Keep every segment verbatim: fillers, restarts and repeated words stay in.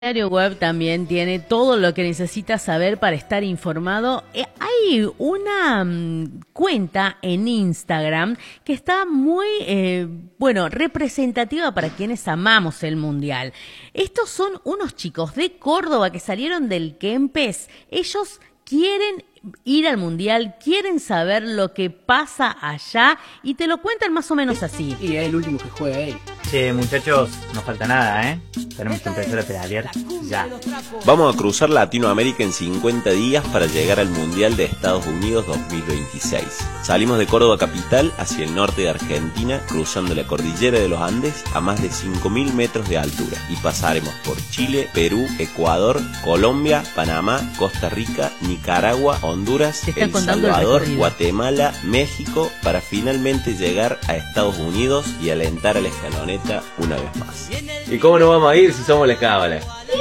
Diario Web también tiene todo lo que necesitas saber para estar informado. Eh, hay una um, cuenta en Instagram que está muy, eh, bueno, representativa para quienes amamos el Mundial. Estos son unos chicos de Córdoba que salieron del Kempes. Ellos quieren ir al Mundial, quieren saber lo que pasa allá y te lo cuentan más o menos así. Y es el último que juega ahí. Che, muchachos, no falta nada, ¿eh? Tenemos que empezar a pedalear ya. Vamos a cruzar Latinoamérica en cincuenta días para llegar al Mundial de Estados Unidos dos mil veintiséis. Salimos de Córdoba capital hacia el norte de Argentina, cruzando la cordillera de los Andes a más de cinco mil metros de altura. Y pasaremos por Chile, Perú, Ecuador, Colombia, Panamá, Costa Rica, Nicaragua, Honduras, El Salvador, Guatemala, México, para finalmente llegar a Estados Unidos y alentar a la escaloneta una vez más. ¿Y cómo nos vamos a ir si somos la cábala?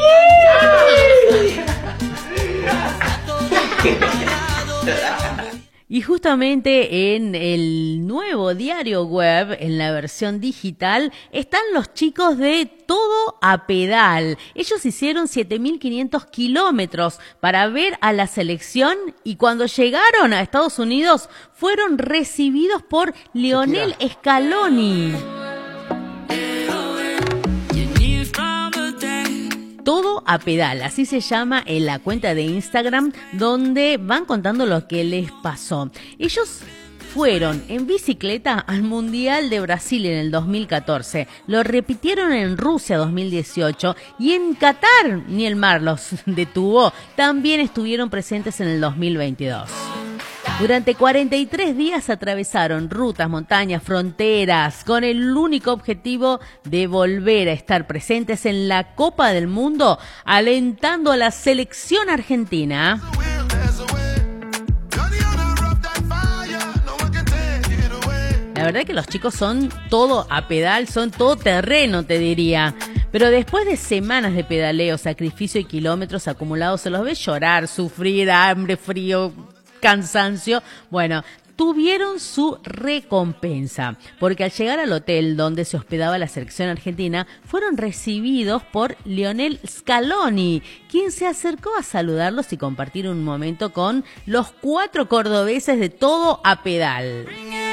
Y justamente en el nuevo Diario Web, en la versión digital, están los chicos de Todo a Pedal. Ellos hicieron siete mil quinientos kilómetros para ver a la selección y cuando llegaron a Estados Unidos fueron recibidos por Lionel Scaloni. Todo a Pedal, así se llama en la cuenta de Instagram, donde van contando lo que les pasó. Ellos fueron en bicicleta al Mundial de Brasil en el dos mil catorce, lo repitieron en Rusia dos mil dieciocho y en Qatar, ni el mar los detuvo, también estuvieron presentes en el dos mil veintidós. Durante cuarenta y tres días atravesaron rutas, montañas, fronteras, con el único objetivo de volver a estar presentes en la Copa del Mundo, alentando a la selección argentina. La verdad es que los chicos son todo a pedal, son todo terreno, te diría. Pero después de semanas de pedaleo, sacrificio y kilómetros acumulados, se los ve llorar, sufrir, hambre, frío, cansancio. Bueno, tuvieron su recompensa, porque al llegar al hotel donde se hospedaba la selección argentina, fueron recibidos por Lionel Scaloni, quien se acercó a saludarlos y compartir un momento con los cuatro cordobeses de Todo a Pedal.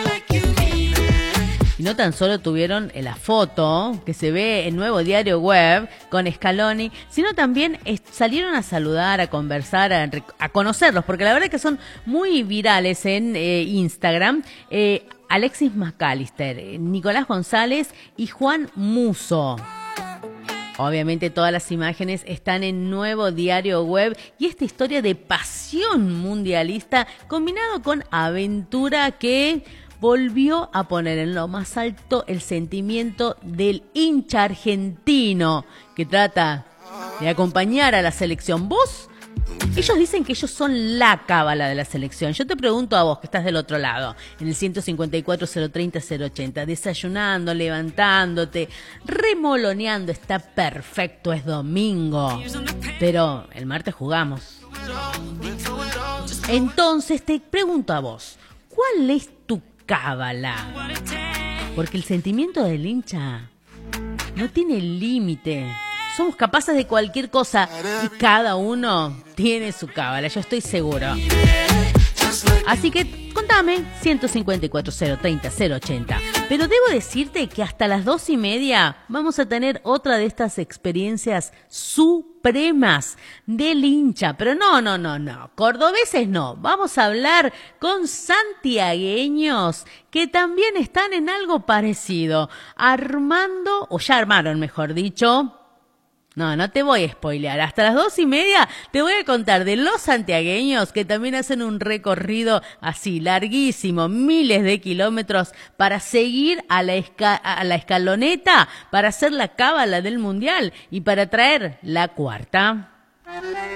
Y no tan solo tuvieron la foto que se ve en Nuevo Diario Web con Scaloni, sino también salieron a saludar, a conversar, a, a conocerlos, porque la verdad es que son muy virales en eh, Instagram. Eh, Alexis McAllister, Nicolás González y Juan Musso. Obviamente todas las imágenes están en Nuevo Diario Web y esta historia de pasión mundialista combinado con aventura que volvió a poner en lo más alto el sentimiento del hincha argentino que trata de acompañar a la selección. ¿Vos? Ellos dicen que ellos son la cábala de la selección. Yo te pregunto a vos, que estás del otro lado, en el ciento cincuenta y cuatro, cero treinta, cero ochenta, desayunando, levantándote, remoloneando, está perfecto, es domingo, pero el martes jugamos. Entonces te pregunto a vos, ¿cuál es tu cábala? Porque el sentimiento del hincha no tiene límite. Somos capaces de cualquier cosa y cada uno tiene su cábala, yo estoy seguro. Así que contame, ciento cincuenta y cuatro, cero treinta, cero ochenta. Pero debo decirte que hasta las dos y media vamos a tener otra de estas experiencias supremas del hincha. Pero no, no, no, no. Cordobeses no. Vamos a hablar con santiagueños que también están en algo parecido. Armando, o ya armaron, mejor dicho. No, no te voy a spoilear. Hasta las dos y media te voy a contar de los santiagueños que también hacen un recorrido así larguísimo, miles de kilómetros para seguir a la, esca- a la escaloneta, para hacer la cábala del Mundial y para traer la cuarta.